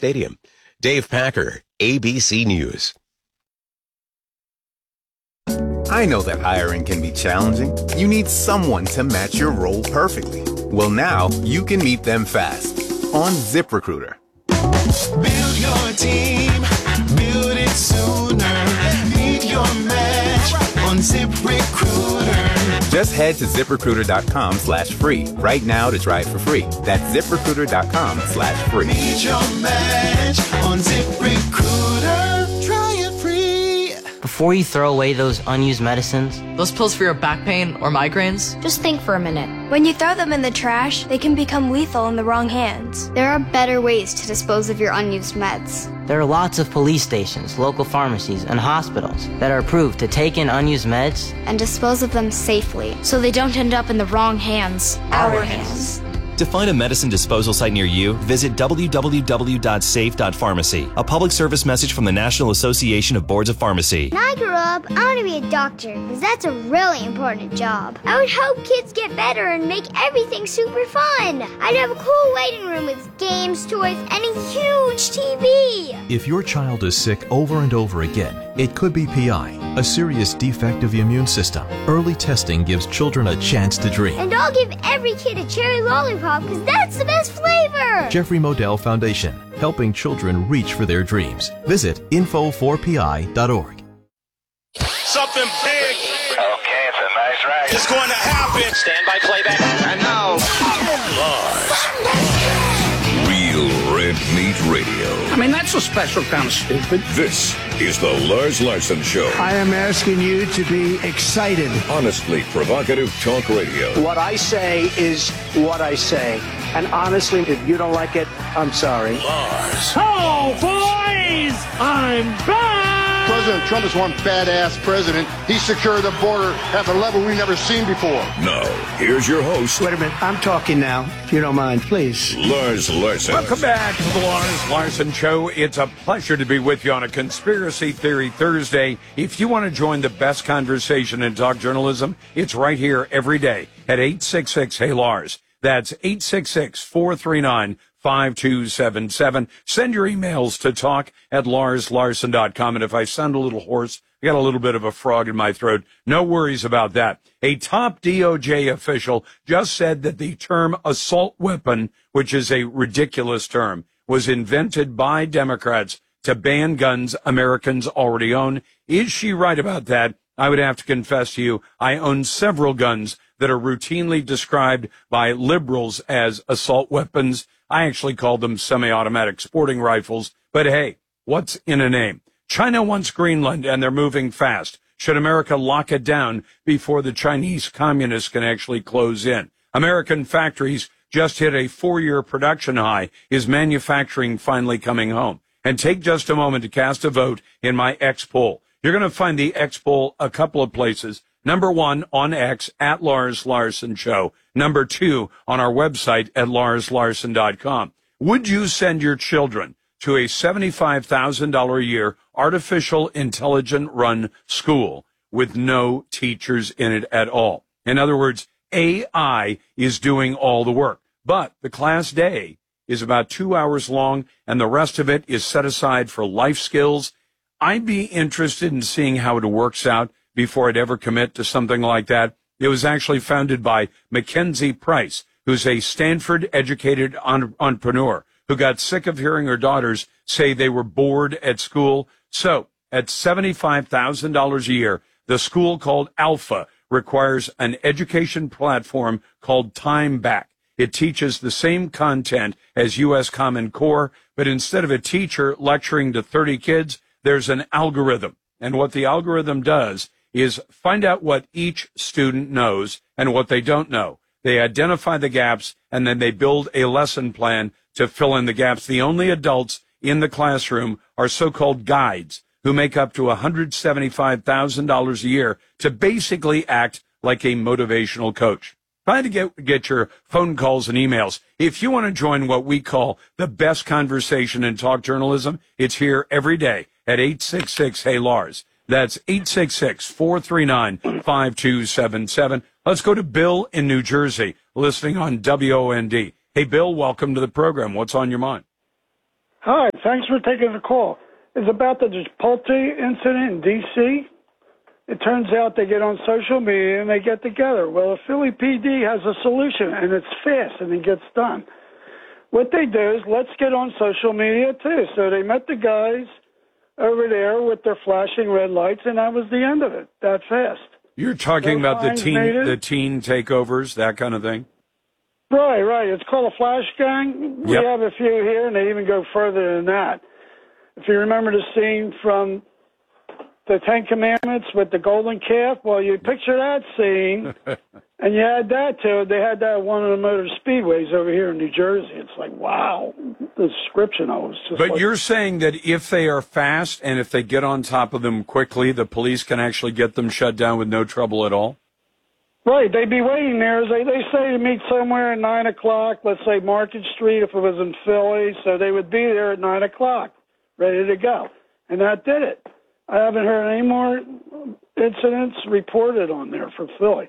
Stadium. Dave Packer, ABC News. I know that hiring can be challenging. You need someone to match your role perfectly. Well, now you can meet them fast on ZipRecruiter. Build your team, build it sooner. Meet your match on ZipRecruiter. Just head to ZipRecruiter.com/free right now to try it for free. That's ZipRecruiter.com/free. Meet your match on ZipRecruiter. Try it free. Before you throw away those unused medicines, those pills for your back pain or migraines, just think for a minute. When you throw them in the trash, they can become lethal in the wrong hands. There are better ways to dispose of your unused meds. There are lots of police stations, local pharmacies, and hospitals that are approved to take in unused meds and dispose of them safely so they don't end up in the wrong hands. Our hands. To find a medicine disposal site near you, visit www.safe.pharmacy. A public service message from the National Association of Boards of Pharmacy. When I grow up, I want to be a doctor because that's a really important job. I would help kids get better and make everything super fun. I'd have a cool waiting room with games, toys, and a huge TV. If your child is sick over and over again, it could be PI, a serious defect of the immune system. Early testing gives children a chance to dream. And I'll give every kid a cherry lollipop because that's the best flavor. Jeffrey Modell Foundation, helping children reach for their dreams. Visit info4pi.org. Something big. Okay, it's a nice ride. It's going to happen. Stand by playback. And now, Real Red Meat Radio. I mean, that's a special kind of stupid. This is the Lars Larson Show. I am asking you to be excited. Honestly provocative talk radio. What I say is what I say. And honestly, if you don't like it, I'm sorry. Lars. Oh, boys! I'm back! President Trump is one badass president. He secured the border at a level we've never seen before. Now, here's your host. Wait a minute. I'm talking now, if you don't mind, please. Lars Larson. Welcome back to the Lars Larson Show. It's a pleasure to be with you on a Conspiracy Theory Thursday. If you want to join the best conversation in talk journalism, it's right here every day at 866-HEY-LARS. That's 866-439-5277. Send your emails to talk@larslarson.com. And if I sound a little hoarse, I got a little bit of a frog in my throat. No worries about that. A top DOJ official just said that the term assault weapon, which is a ridiculous term, was invented by Democrats to ban guns Americans already own. Is she right about that? I would have to confess to you, I own several guns that are routinely described by liberals as assault weapons. I actually call them semi-automatic sporting rifles. But hey, what's in a name? China wants Greenland, and they're moving fast. Should America lock it down before the Chinese communists can actually close in? American factories just hit a 4-year production high. Is manufacturing finally coming home? And take just a moment to cast a vote in my X poll. You're going to find the X poll a couple of places. Number 1 on X at Lars Larson Show. Number 2 on our website at larslarson.com. Would you send your children to a $75,000 a year artificial intelligence run school with no teachers in it at all? In other words, AI is doing all the work, but the class day is about 2 hours long and the rest of it is set aside for life skills. I'd be interested in seeing how it works out before I'd ever commit to something like that. It was actually founded by Mackenzie Price, who's a Stanford-educated entrepreneur who got sick of hearing her daughters say they were bored at school. So, at $75,000 a year, the school called Alpha requires an education platform called Time Back. It teaches the same content as U.S. Common Core, but instead of a teacher lecturing to 30 kids, there's an algorithm. And what the algorithm does is find out what each student knows and what they don't know. They identify the gaps, and then they build a lesson plan to fill in the gaps. The only adults in the classroom are so-called guides who make up to $175,000 a year to basically act like a motivational coach. Try to get your phone calls and emails. If you want to join what we call the best conversation in talk journalism, it's here every day at 866-HEY-LARS. That's 866-439-5277. Let's go to Bill in New Jersey, listening on WOND. Hey, Bill, welcome to the program. What's on your mind? Hi, thanks for taking the call. It's about the Chipotle incident in D.C. It turns out they get on social media and they get together. Well, the Philly PD has a solution, and it's fast, and it gets done. What they do is, let's get on social media, too. So they met the guys over there with their flashing red lights, and that was the end of it, that fast. You're talking about the teen takeovers, that kind of thing? Right. It's called a flash gang. Yep. We have a few here, and they even go further than that. If you remember the scene from the Ten Commandments with the golden calf, well, you picture that scene, and you add that to it. They had that at one of the motor speedways over here in New Jersey. It's like, wow, the description of it was just But you're saying that if they are fast and if they get on top of them quickly, the police can actually get them shut down with no trouble at all? Right, they'd be waiting there. They say to meet somewhere at 9 o'clock, let's say Market Street if it was in Philly, so they would be there at 9 o'clock, ready to go. And that did it. I haven't heard any more incidents reported on there for Philly.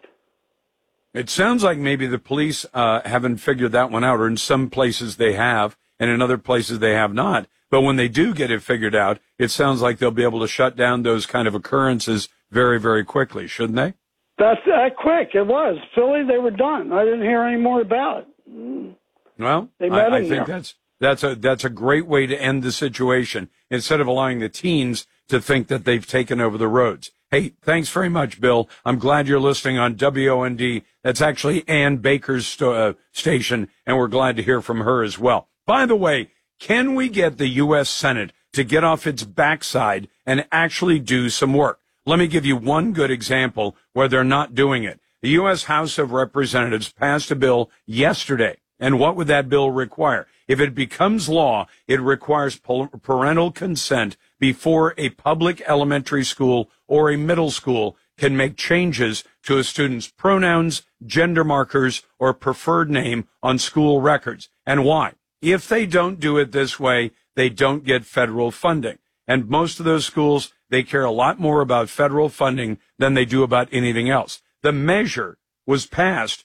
It sounds like maybe the police haven't figured that one out, or in some places they have, and in other places they have not. But when they do get it figured out, it sounds like they'll be able to shut down those kind of occurrences very, very quickly, shouldn't they? That's that quick. It was. Philly, they were done. I didn't hear any more about it. Well, They met I him think there. that's a great way to end the situation, instead of allowing the teens to think that they've taken over the roads. Hey, thanks very much, Bill. I'm glad you're listening on WOND. That's actually Ann Baker's station, and we're glad to hear from her as well. By the way, can we get the U.S. Senate to get off its backside and actually do some work? Let me give you one good example where they're not doing it. The U.S. House of Representatives passed a bill yesterday. And what would that bill require? If it becomes law, it requires parental consent before a public elementary school or a middle school can make changes to a student's pronouns, gender markers, or preferred name on school records. And why? If they don't do it this way, they don't get federal funding. And most of those schools, they care a lot more about federal funding than they do about anything else. The measure was passed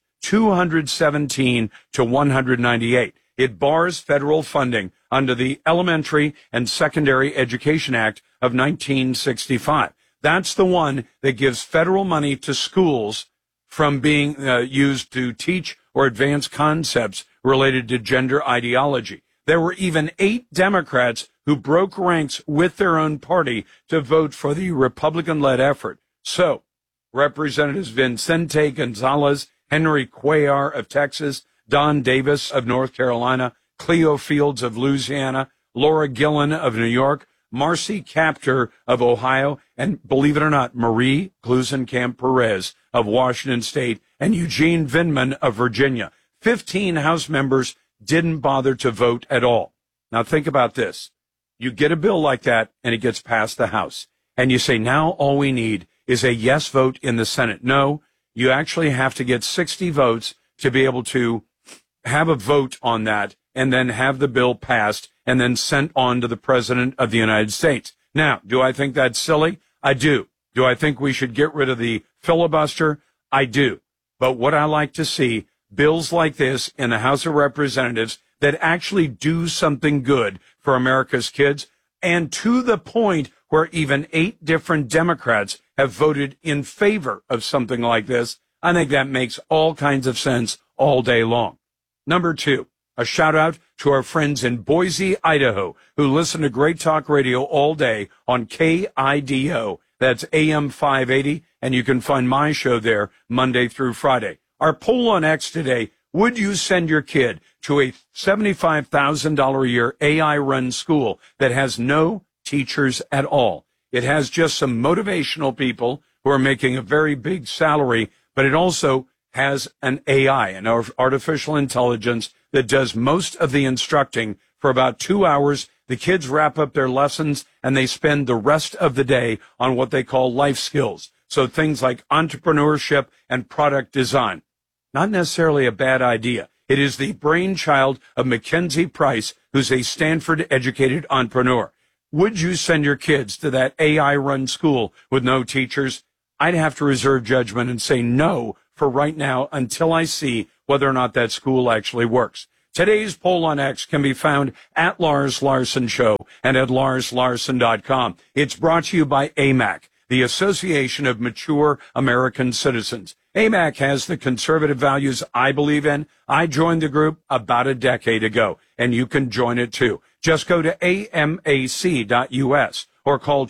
217 to 198. It bars federal funding under the Elementary and Secondary Education Act of 1965. That's the one that gives federal money to schools from being used to teach or advance concepts related to gender ideology. There were even 8 Democrats who broke ranks with their own party to vote for the Republican-led effort. So, Representatives Vicente Gonzalez, Henry Cuellar of Texas, Don Davis of North Carolina, Cleo Fields of Louisiana, Laura Gillen of New York, Marcy Kaptur of Ohio, and believe it or not, Marie Gluesenkamp Perez of Washington State, and Eugene Vindman of Virginia. 15 House members didn't bother to vote at all. Now think about this. You get a bill like that, and it gets past the House. And you say, now all we need is a yes vote in the Senate. No, you actually have to get 60 votes to be able to have a vote on that and then have the bill passed and then sent on to the President of the United States. Now, do I think that's silly? I do. Do I think we should get rid of the filibuster? I do. But what I like to see, bills like this in the House of Representatives that actually do something good for America's kids, and to the point where even 8 different Democrats have voted in favor of something like this. I think that makes all kinds of sense all day long. Number 2, a shout out to our friends in Boise, Idaho, who listen to Great Talk Radio all day on KIDO. That's AM 580, and you can find my show there Monday through Friday. Our poll on X today, would you send your kid to a $75,000 a year AI-run school that has no teachers at all? It has just some motivational people who are making a very big salary, but it also has an AI, an artificial intelligence, that does most of the instructing for about 2 hours. The kids wrap up their lessons, and they spend the rest of the day on what they call life skills. So things like entrepreneurship and product design. Not necessarily a bad idea. It is the brainchild of Mackenzie Price, who's a Stanford-educated entrepreneur. Would you send your kids to that AI-run school with no teachers? I'd have to reserve judgment and say no for right now until I see whether or not that school actually works. Today's poll on X can be found at Lars Larson Show and at LarsLarson.com. It's brought to you by AMAC, the Association of Mature American Citizens. AMAC has the conservative values I believe in. I joined the group about a decade ago, and you can join it too. Just go to amac.us or call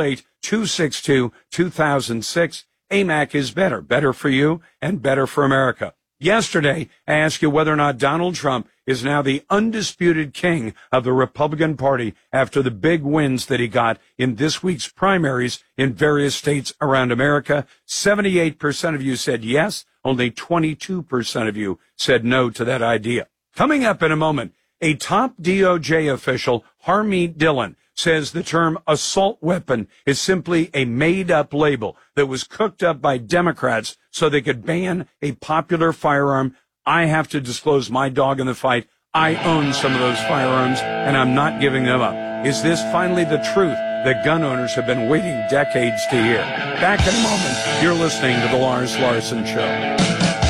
888-262-2006. AMAC is better. Better for you and better for America. Yesterday, I asked you whether or not Donald Trump is now the undisputed king of the Republican Party after the big wins that he got in this week's primaries in various states around America. 78% of you said yes. Only 22% of you said no to that idea. Coming up in a moment, a top DOJ official, Harmeet Dillon, says the term assault weapon is simply a made-up label that was cooked up by Democrats so they could ban a popular firearm. I have to disclose my dog in the fight. I own some of those firearms, and I'm not giving them up. Is this finally the truth that gun owners have been waiting decades to hear? Back in a moment. You're listening to The Lars Larson Show.